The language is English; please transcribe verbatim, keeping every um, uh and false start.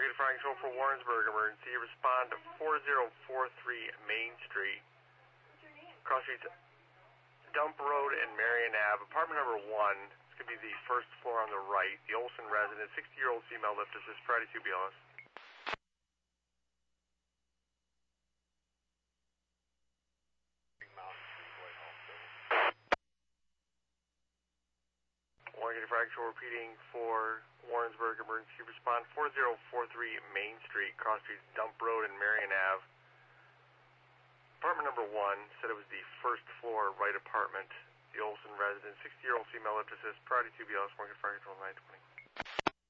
Morgan Fire Control for Warrensburg, emergency. Respond to four zero four three Main Street. Cross Streets, Dump Road and Marion Ave. Apartment number one. It's going to be the first floor on the right. The Olson resident, sixty-year-old female lift assist, Friday two B L S. Morgan Fire Control repeating for Warrensburg, emergency. Respond four zero four three Main Street, Cross Streets, Dump Road and Marion Ave. Apartment number one, said it was the first floor, right apartment. The Olson resident, sixty-year-old female lift assist, priority two B L S, Morgan Fire Control nine twenty.